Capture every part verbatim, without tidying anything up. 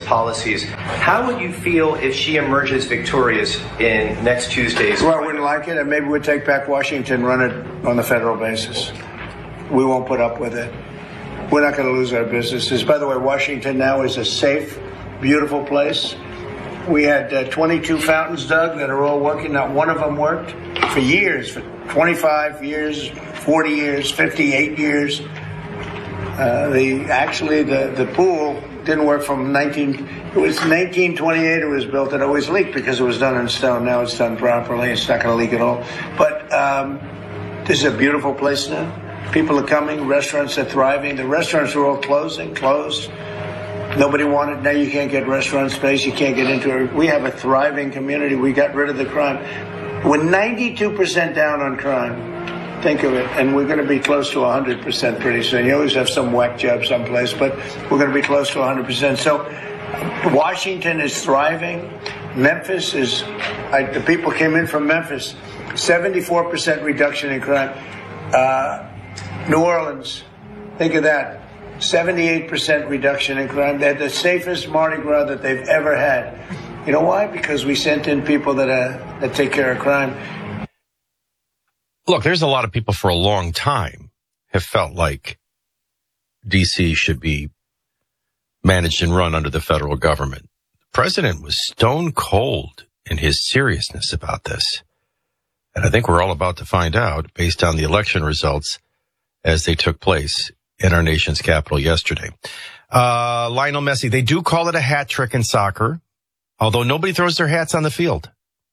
policies. How would you feel if she emerges victorious in next Tuesday's? Well, I wouldn't like it, and maybe we'd take back Washington, run it on the federal basis. We won't put up with it. We're not going to lose our businesses. By the way, Washington now is a safe, beautiful place. We had uh, twenty-two fountains, Doug, that are all working. Not one of them worked for years, for twenty-five years, forty years, fifty-eight years. Uh, the actually the, the pool didn't work from nineteen. It was nineteen twenty-eight. It was built. It always leaked because it was done in stone. Now it's done properly. It's not going to leak at all. But um, this is a beautiful place now. People are coming. Restaurants are thriving. The restaurants are all closing, closed. Nobody wanted. Now you can't get restaurant space. You can't get into it. We have a thriving community. We got rid of the crime. We're ninety-two percent down on crime. Think of it. And we're going to be close to one hundred percent pretty soon. You always have some whack job someplace, but we're going to be close to one hundred percent. So Washington is thriving. Memphis is, I, the people came in from Memphis, seventy-four percent reduction in crime. Uh, New Orleans, think of that. seventy-eight percent reduction in crime. They had the safest Mardi Gras that they've ever had. You know why? Because we sent in people that uh, that take care of crime. Look, there's a lot of people for a long time have felt like D C should be managed and run under the federal government. The president was stone cold in his seriousness about this. And I think we're all about to find out based on the election results as they took place in our nation's capital yesterday. Uh, Lionel Messi, they do call it a hat trick in soccer, although nobody throws their hats on the field.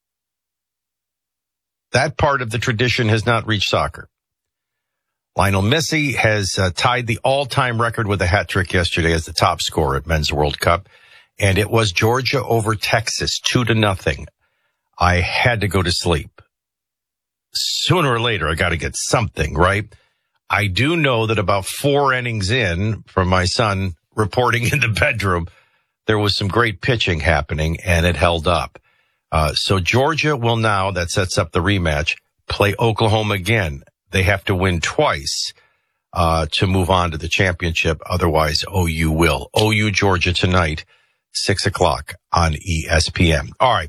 That part of the tradition has not reached soccer. Lionel Messi has uh, tied the all-time record with a hat trick yesterday as the top scorer at Men's World Cup, and it was Georgia over Texas, two to nothing. I had to go to sleep. Sooner or later, I got to get something, right? I do know that about four innings in from my son reporting in the bedroom, there was some great pitching happening, and it held up. Uh, so Georgia will now, that sets up the rematch, play Oklahoma again. They have to win twice uh, to move on to the championship. Otherwise, O U will. O U Georgia tonight, six o'clock on E S P N. All right.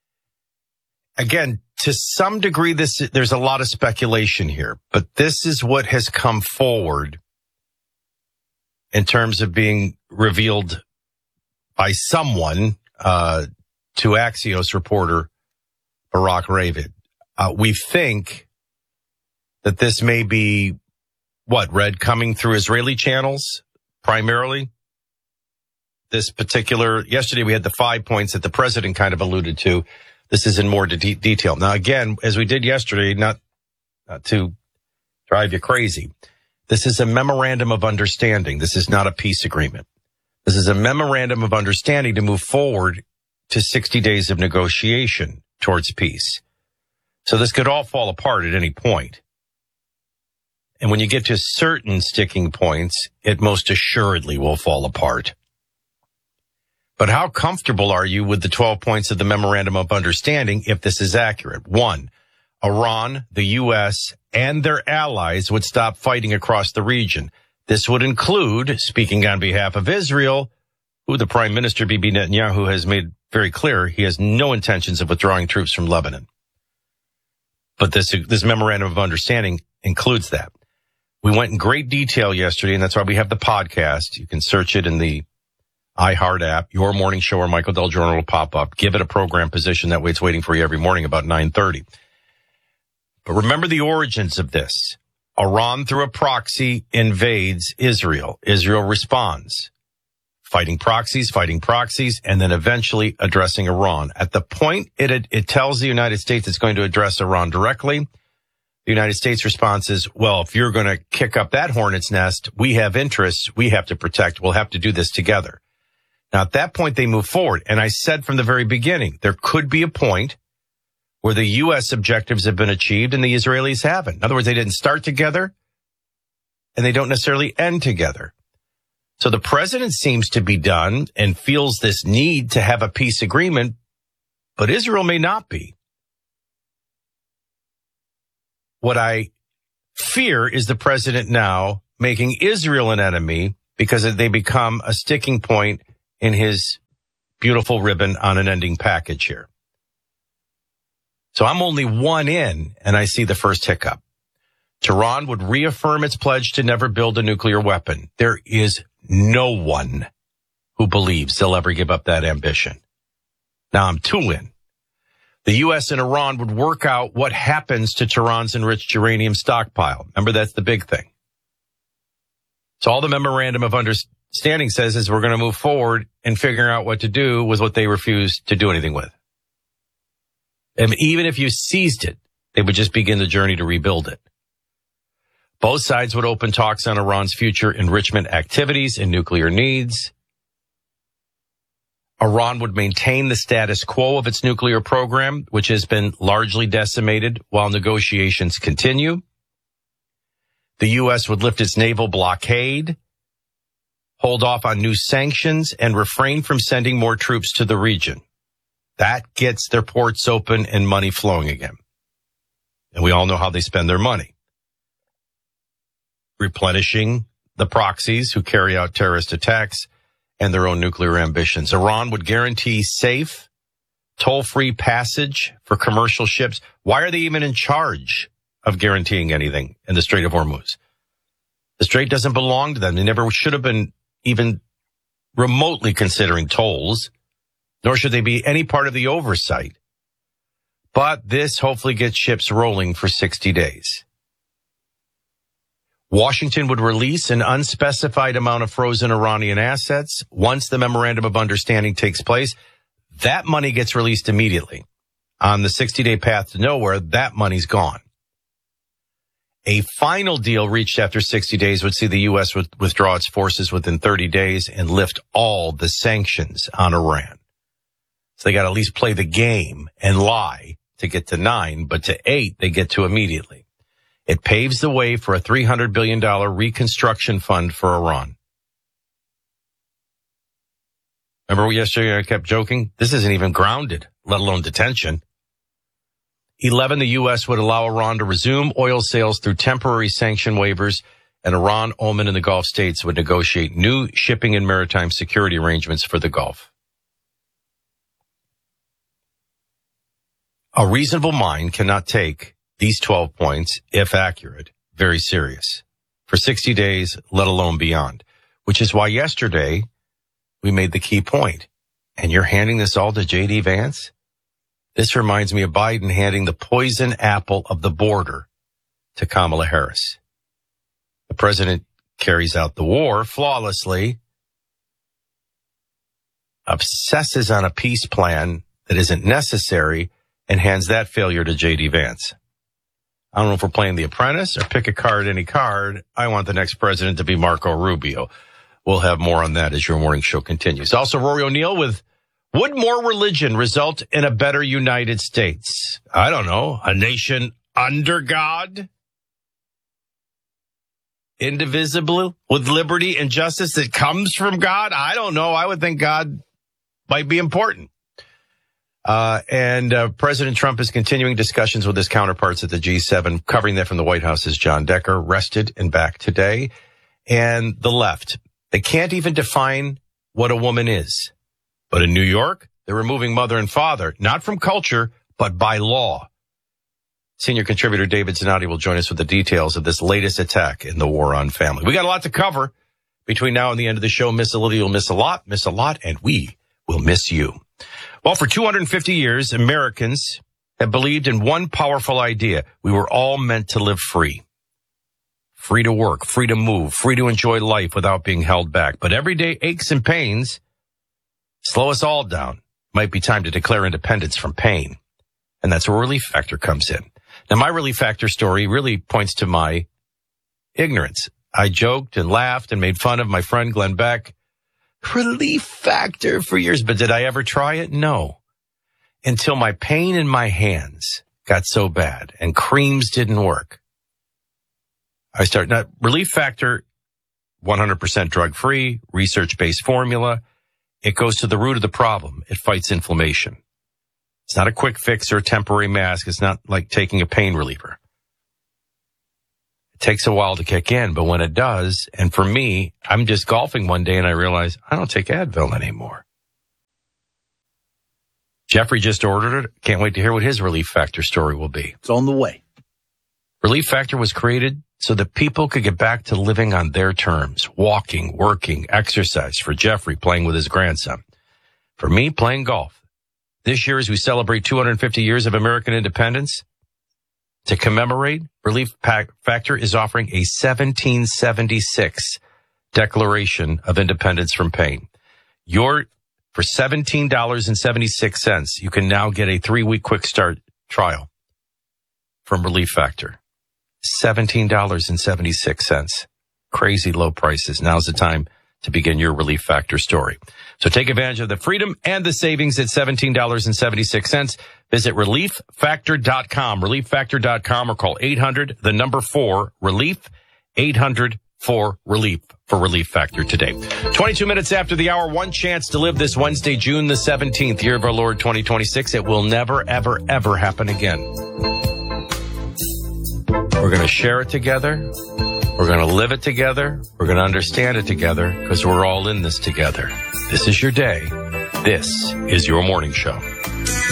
Again, to some degree, this there's a lot of speculation here, but this is what has come forward in terms of being revealed by someone uh, to Axios reporter Barack Ravid. Uh, we think that this may be, what, Red, coming through Israeli channels primarily? This particular, yesterday we had the five points that the president kind of alluded to. This is in more de- detail. Now, again, as we did yesterday, not, not to drive you crazy, this is a memorandum of understanding. This is not a peace agreement. This is a memorandum of understanding to move forward to sixty days of negotiation towards peace. So this could all fall apart at any point. And when you get to certain sticking points, it most assuredly will fall apart. But how comfortable are you with the twelve points of the Memorandum of Understanding if this is accurate? One, Iran, the U S, and their allies would stop fighting across the region. This would include, speaking on behalf of Israel, who the Prime Minister Bibi Netanyahu has made very clear he has no intentions of withdrawing troops from Lebanon. But this, this Memorandum of Understanding includes that. We went in great detail yesterday, and that's why we have the podcast. You can search it in the iHeart app. Your Morning Show or Michael Del Giorno will pop up. Give it a program position. That way it's waiting for you every morning about nine thirty. But remember the origins of this. Iran, through a proxy, invades Israel. Israel responds. Fighting proxies, fighting proxies, and then eventually addressing Iran. At the point it, it tells the United States it's going to address Iran directly, the United States response is, well, if you're going to kick up that hornet's nest, we have interests we have to protect. We'll have to do this together. Now, at that point, they move forward. And I said from the very beginning, there could be a point where the U S objectives have been achieved and the Israelis haven't. In other words, they didn't start together and they don't necessarily end together. So the president seems to be done and feels this need to have a peace agreement, but Israel may not be. What I fear is the president now making Israel an enemy because they become a sticking point in his beautiful ribbon on an ending package here. So I'm only one in, and I see the first hiccup. Tehran would reaffirm its pledge to never build a nuclear weapon. There is no one who believes they'll ever give up that ambition. Now I'm two in. The U S and Iran would work out what happens to Tehran's enriched uranium stockpile. Remember, that's the big thing. So all the memorandum of understanding says is we're going to move forward and figure out what to do with what they refuse to do anything with. And even if you seized it, they would just begin the journey to rebuild it. Both sides would open talks on Iran's future enrichment activities and nuclear needs. Iran would maintain the status quo of its nuclear program, which has been largely decimated while negotiations continue. The U S would lift its naval blockade, hold off on new sanctions, and refrain from sending more troops to the region. That gets their ports open and money flowing again. And we all know how they spend their money. Replenishing the proxies who carry out terrorist attacks and their own nuclear ambitions. Iran would guarantee safe, toll-free passage for commercial ships. Why are they even in charge of guaranteeing anything in the Strait of Hormuz? The Strait doesn't belong to them. They never should have been even remotely considering tolls, nor should they be any part of the oversight. But this hopefully gets ships rolling for sixty days. Washington would release an unspecified amount of frozen Iranian assets. Once the memorandum of understanding takes place, that money gets released immediately. On the sixty-day path to nowhere, that money's gone. A final deal reached after sixty days would see the U S withdraw its forces within thirty days and lift all the sanctions on Iran. So they got to at least play the game and lie to get to nine, but to eight, they get to immediately. It paves the way for a three hundred billion dollars reconstruction fund for Iran. Remember yesterday I kept joking? This isn't even grounded, let alone detention. eleven, the U S would allow Iran to resume oil sales through temporary sanction waivers, and Iran, Oman, and the Gulf states would negotiate new shipping and maritime security arrangements for the Gulf. A reasonable mind cannot take these twelve points, if accurate, very serious for sixty days, let alone beyond, which is why yesterday we made the key point. And you're handing this all to J D Vance? This reminds me of Biden handing the poison apple of the border to Kamala Harris. The president carries out the war flawlessly, obsesses on a peace plan that isn't necessary, and hands that failure to J D Vance. I don't know if we're playing The Apprentice or pick a card, any card. I want the next president to be Marco Rubio. We'll have more on that as your morning show continues. Also, Rory O'Neill with, would more religion result in a better United States? I don't know. A nation under God? Indivisible with liberty and justice that comes from God? I don't know. I would think God might be important. Uh, and uh, President Trump is continuing discussions with his counterparts at the G seven. Covering that from the White House is John Decker, rested and back today. And the left, they can't even define what a woman is. But in New York, they're removing mother and father, not from culture, but by law. Senior contributor David Zanotti will join us with the details of this latest attack in the war on family. We got a lot to cover between now and the end of the show. Miss Olivia will miss a lot, miss a lot, and we will miss you. Well, for two hundred fifty years, Americans have believed in one powerful idea. We were all meant to live free. Free to work, free to move, free to enjoy life without being held back. But everyday aches and pains slow us all down. Might be time to declare independence from pain. And that's where Relief Factor comes in. Now, my Relief Factor story really points to my ignorance. I joked and laughed and made fun of my friend Glenn Beck. Relief Factor for years, but did I ever try it? No. Until my pain in my hands got so bad and creams didn't work. I started, now, Relief Factor, one hundred percent drug-free, research-based formula. It goes to the root of the problem. It fights inflammation. It's not a quick fix or a temporary mask. It's not like taking a pain reliever. It takes a while to kick in, but when it does, and for me, I'm just golfing one day and I realize I don't take Advil anymore. Jeffrey just ordered it. Can't wait to hear what his Relief Factor story will be. It's on the way. Relief Factor was created so that people could get back to living on their terms, walking, working, exercise. For Jeffrey, playing with his grandson. For me, playing golf. This year, as we celebrate two hundred fifty years of American independence, to commemorate, Relief Factor is offering a seventeen seventy-six Declaration of Independence from Pain. Your, for seventeen dollars and seventy-six cents, you can now get a three-week quick start trial from Relief Factor. seventeen dollars and seventy-six cents. Crazy low prices. Now's the time to begin your Relief Factor story. So take advantage of the freedom and the savings at seventeen dollars and seventy-six cents. Visit relief factor dot com, relief factor dot com, or call eight hundred, the number four, relief, eight hundred four relief for Relief Factor today. twenty-two minutes after the hour, one chance to live this Wednesday, June the seventeenth, year of our Lord twenty twenty-six. It will never, ever, ever happen again. We're going to share it together. We're going to live it together. We're going to understand it together because we're all in this together. This is your day. This is your morning show.